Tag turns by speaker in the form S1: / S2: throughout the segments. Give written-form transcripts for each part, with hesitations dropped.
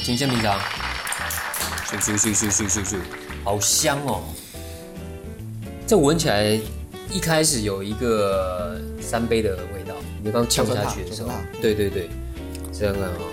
S1: 请先品尝。咻，好香哦！这闻起来一开始有一个三杯的味道，你刚呛下去的时候，对，这样看啊。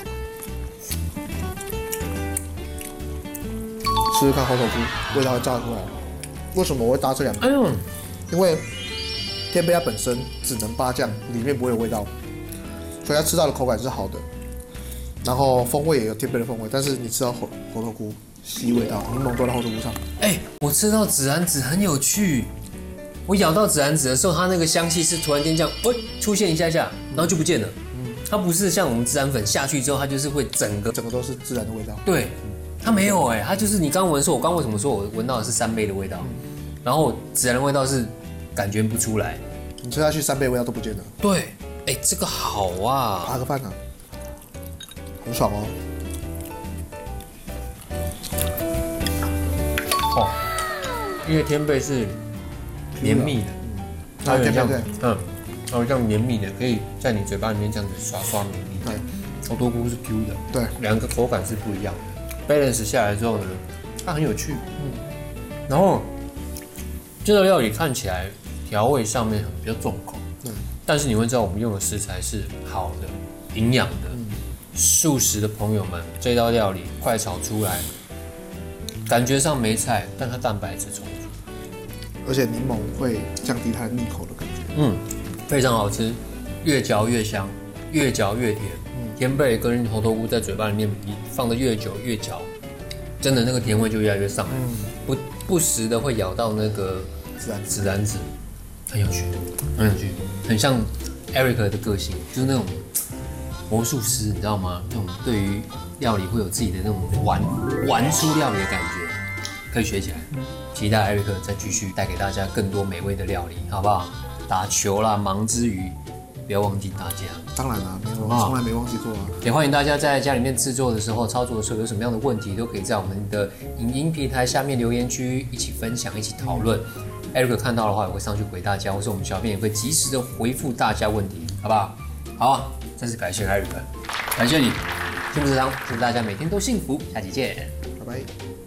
S2: 试试看猴头菇味道会炸出来。为什么我会搭这两个？因为天贝它本身只能八酱，里面不会有味道，所以它吃到的口感是好的。然后风味也有天贝的风味，但是你吃到猴头菇吸味道，柠檬都在猴头菇上。
S1: 我吃到孜然子很有趣。我咬到孜然子的时候，它那个香气是突然间这样，出现一下下，然后就不见了。它不是像我们孜然粉下去之后，它就是会整个
S2: 都是孜然的味道。
S1: 对。它没有它就是你刚闻说，我刚为什么说我闻到的是三杯的味道，然后孜然的味道是感觉不出来，
S2: 你吃下去三杯的味道都不见了。
S1: 对，这个好啊，
S2: 扒个饭啊，很爽哦。
S1: 因为天贝是绵密的，它有像它有这样绵密的，可以在你嘴巴里面这样子刷绵密。
S2: 对，
S1: 猴头菇是 Q 的，
S2: 对，
S1: 两个口感是不一样的。balance 下来之后呢，它很有趣，然后这道料理看起来调味上面比较重口，但是你会知道我们用的食材是好的、营养的。素食的朋友们，这道料理快炒出来，感觉上没菜，但它蛋白质充足，
S2: 而且柠檬会降低它的腻口的感觉。
S1: 非常好吃，越嚼越香，越嚼越甜。天贝跟猴头菇在嘴巴里面，你放的越久越嚼，真的那个甜味就越来越上来。不时的会咬到那个孜然子，很有趣，很像 Eric 的个性，就是那种魔术师，你知道吗？那种对于料理会有自己的那种玩出料理的感觉，可以学起来。期待 Eric 再继续带给大家更多美味的料理，好不好？打球啦，忙之余不要忘记大家。
S2: 当然啦，从来没忘记过啊。
S1: 也欢迎大家在家里面制作的时候、操作的时候有什么样的问题，都可以在我们的影音平台下面留言区一起分享、一起讨论。Eric 看到的话也会上去回大家，或是我们小编也会及时的回复大家问题，好不好？好啊，再次感谢 Eric，感谢你，幸福食堂，祝大家每天都幸福，下期见，
S2: 拜拜。